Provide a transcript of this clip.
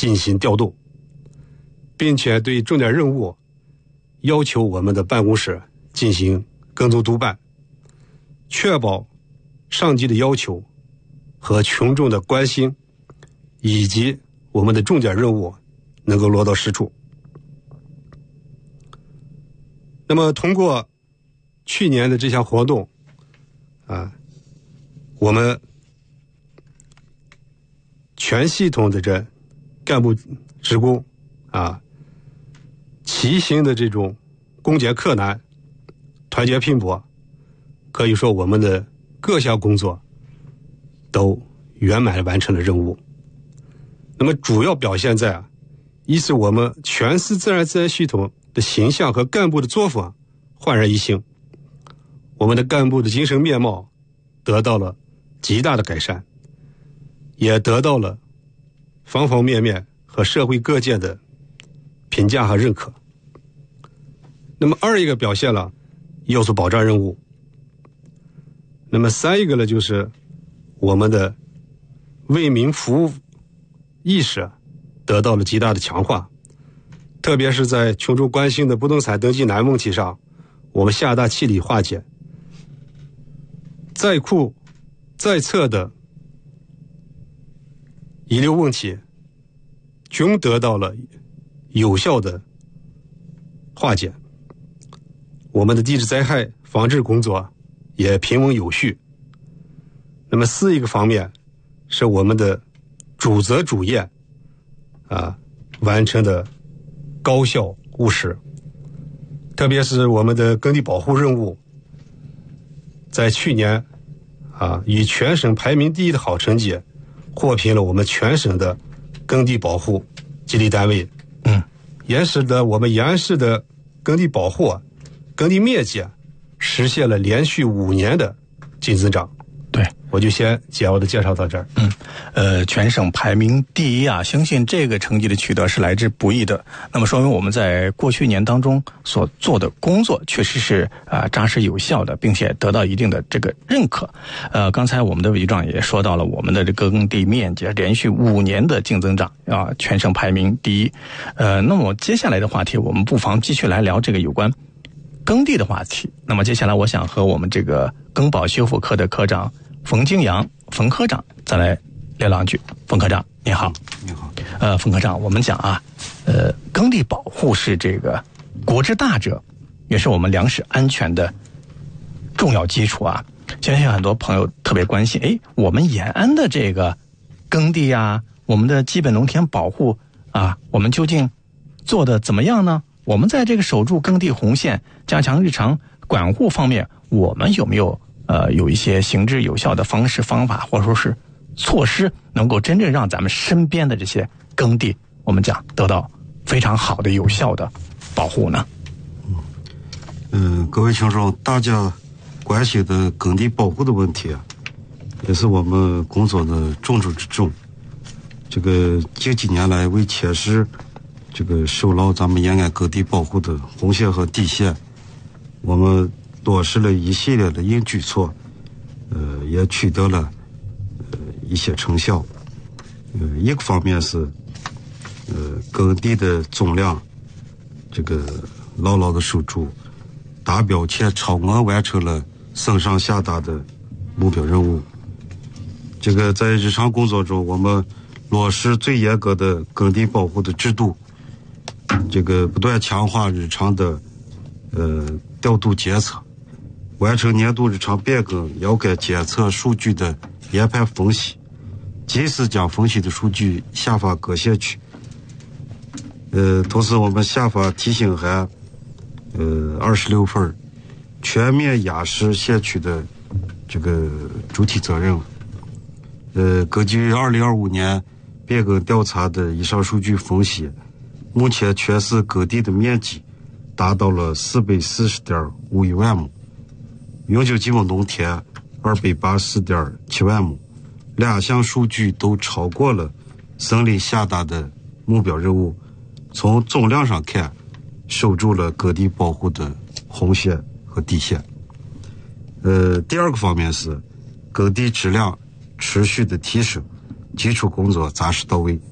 进行调动，并且对重点任务要求我们的办公室进行跟踪督办，确保上级的要求和群众的关心以及我们的重点任务能够落到实处。那么通过去年的这项活动我们全系统的这干部职工齐心的这种攻坚克难，团结拼搏，可以说我们的各项工作都圆满完成了任务。那么主要表现在一是我们全市自然资源系统的形象和干部的作风焕然一新，我们的干部的精神面貌得到了极大的改善，也得到了方方面面和社会各界的评价和认可。那么二一个表现了要素保障任务，那么三一个呢，就是我们的为民服务意识得到了极大的强化，特别是在群众关心的不动产登记难问题上，我们下大气力化解，在库在册的遗留问题均得到了有效的化解，我们的地质灾害防治工作也平稳有序。那么四一个方面是我们的主责主业完成的高效务实，特别是我们的耕地保护任务在去年以全省排名第一的好成绩获评了我们全省的耕地保护激励单位，也使得我们延安市的耕地保护耕地面积实现了连续5年的净增长。 对， 我就先简要的介绍到这儿。 全省排名第一相信这个成绩的取得是来之不易的。那么说明我们在过去年当中所做的工作确实是扎实有效的，并且得到一定的这个认可。刚才我们的委长也说到了我们的这个耕地面积连续5年的净增长全省排名第一。那么接下来的话题，我们不妨继续来聊这个有关耕地的话题。那么接下来我想和我们这个耕保修复科的科长冯京阳冯科长再来聊两句。冯科长你好。 你好。 冯科长，我们讲耕地保护是这个国之大者，也是我们粮食安全的重要基础相信很多朋友特别关心，我们延安的这个耕地我们的基本农田保护我们究竟做的怎么样呢？我们在这个守住耕地红线，加强日常管护方面，我们有没有有一些行之有效的方式方法，或者说是措施，能够真正让咱们身边的这些耕地，我们讲得到非常好的有效的保护呢？ 各位听众，大家关心的耕地保护的问题也是我们工作的重中之重。这个近几年来，为切实这个守牢咱们延安耕地保护的红线和底线，我们落实了一系列的硬举措，也取得了一些成效。一个方面是耕地的总量这个牢牢的守住，达标且超额完成了省上下达的目标任务。这个在日常工作中，我们落实最严格的耕地保护的制度，这个不断强化日常的调度监测，完成年度日常变更要该监测数据的研判分析，及时将分析的数据下发各县区。同时我们下发提醒函26份，全面压实县区的这个主体责任。根据2025年变更调查的以上数据分析，目前全市各地的面积达到了440.51万亩，永久基本农田280.7万亩，两项数据都超过了省里下达的目标任务。从总量上看，守住了耕地保护的红线和底线。第二个方面是耕地质量持续的提升，基础工作扎实到位。